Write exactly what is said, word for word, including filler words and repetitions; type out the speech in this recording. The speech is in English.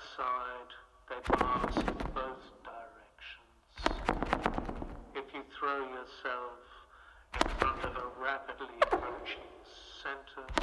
side, they pass in both directions. If you throw yourself in front of a rapidly approaching center,